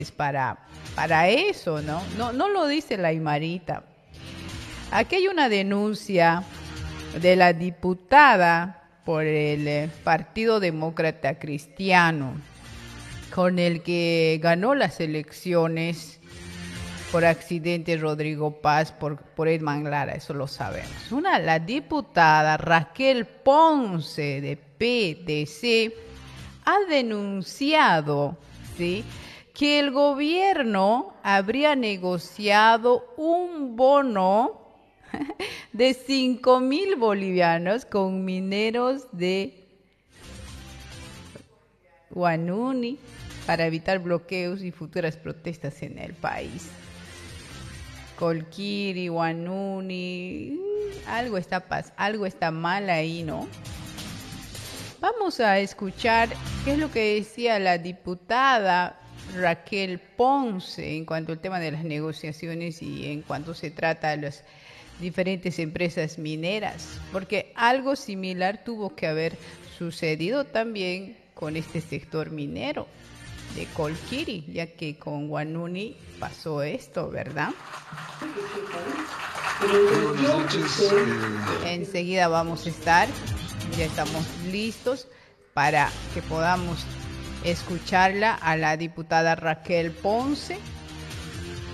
para eso, ¿no? No lo dice la Aymarita. Aquí hay una denuncia de la diputada por el Partido Demócrata Cristiano, con el que ganó las elecciones por accidente Rodrigo Paz por Edman Lara, eso lo sabemos. La diputada Raquel Ponce de PDC ha denunciado, ¿sí?, que el gobierno habría negociado un bono de 5.000 bolivianos con mineros de Huanuni para evitar bloqueos y futuras protestas en el país. Colquiri, Huanuni, algo está mal ahí, ¿no? Vamos a escuchar qué es lo que decía la diputada Raquel Ponce en cuanto al tema de las negociaciones y en cuanto se trata de las diferentes empresas mineras, porque algo similar tuvo que haber sucedido también con este sector minero de Colquiri, ya que con Huanuni pasó esto, ¿verdad? Buenas noches. Enseguida vamos a estar, ya estamos listos para que podamos escucharla a la diputada Raquel Ponce.